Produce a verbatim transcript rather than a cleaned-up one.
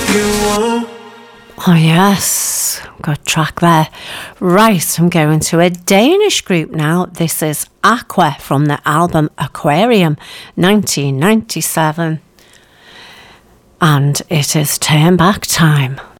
Oh yes, good track there. Right, I'm going to a Danish group now. This is Aqua from the album Aquarium, nineteen ninety-seven. And it is Turn Back Time.